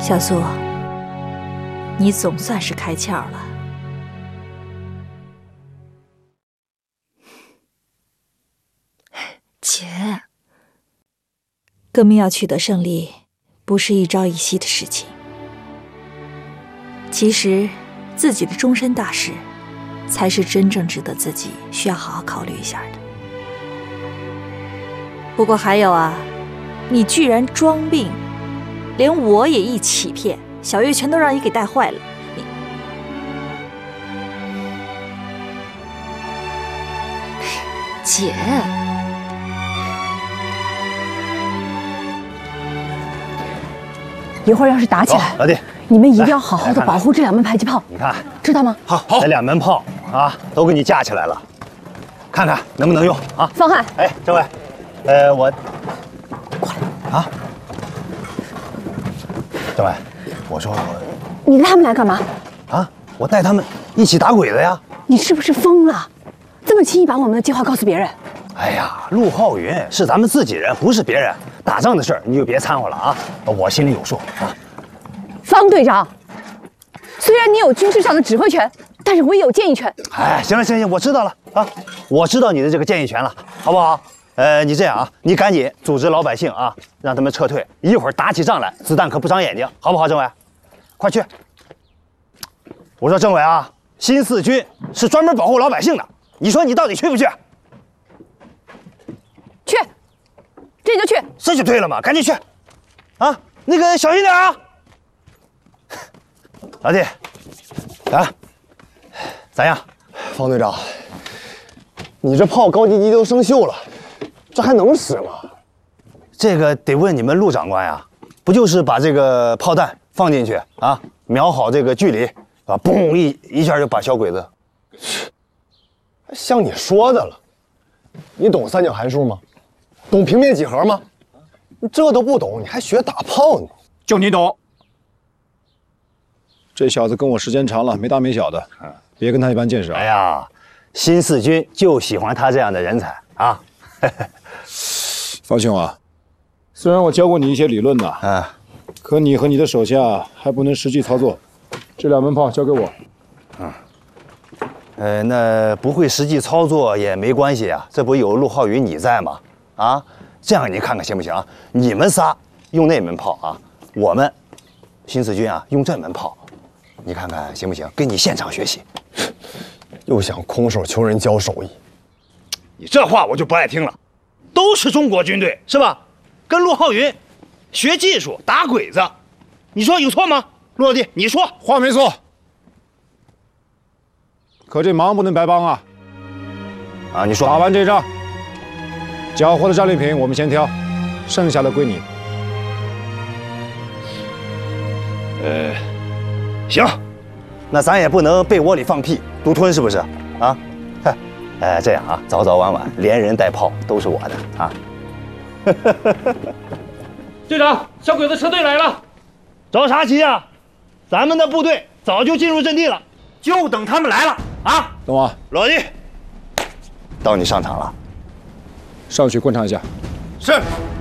小苏，你总算是开窍了。 姐， 革命要取得胜利，不是一朝一夕的事情。其实，自己的终身大事，才是真正值得自己需要好好考虑一下的。不过还有啊，你居然装病，连我也一起骗，小月全都让你给带坏了。你， 姐， 一会儿要是打起来， 老弟， 你们一定要好好的保护这2门迫击炮， 你看， 知道吗？ 好，这2门炮啊，都给你架起来了，看看能不能用啊？ 方汉， 哎，政委，我过来啊，政委，我说你带他们来干嘛？ 啊，我带他们一起打鬼子呀。 你是不是疯了？这么轻易把我们的计划告诉别人？ 哎呀，陆浩云是咱们自己人，不是别人。打仗的事儿你就别掺和了啊，我心里有数啊。 方队长，虽然你有军事上的指挥权，但是我也有建议权。 哎，行了行了，我知道了啊，我知道你的这个建议权了，好不好？你这样啊，你赶紧组织老百姓啊，让他们撤退，一会儿打起仗来，子弹可不长眼睛，好不好，政委？快去！我说政委啊，新四军是专门保护老百姓的，你说你到底去不去？ 去，这就去。 这就对了嘛，赶紧去！啊，那个小心点啊！老弟，来了，咋样？ 方队长，你这炮高级机都生锈了，这还能使吗？ 这个得问你们陆长官呀，不就是把这个炮弹放进去啊，瞄好这个距离啊，嘣一下就把小鬼子。 像你说的了，你懂三角函数吗？懂平面几何吗？你这都不懂，你还学打炮呢？ 就你懂。这小子跟我时间长了，没大没小的，别跟他一般见识啊！ 哎呀，新四军就喜欢他这样的人才啊！ 方兄啊，虽然我教过你一些理论呐，可你和你的手下还不能实际操作。这2门炮交给我。 那不会实际操作也没关系啊，这不有陆浩云你在吗？啊，这样你看看行不行啊？你们仨用那门炮啊，我们新四军啊用这门炮，你看看行不行？跟你现场学习。 又想空手求人教手艺， 你这话我就不爱听了。都是中国军队是吧？跟陆浩云学技术打鬼子，你说有错吗？陆老弟，你说话没错。可这忙不能白帮啊！ 啊，你说打完这仗，缴获的战利品我们先挑，剩下的归你。 行，那咱也不能被窝里放屁独吞，是不是？啊，这样啊，早早晚晚连人带炮都是我的啊。 队长，小鬼子车队来了， 着啥急啊？咱们的部队早就进入阵地了，就等他们来了啊！ 懂吗？ 老弟，到你上场了， 上去观察一下。 是。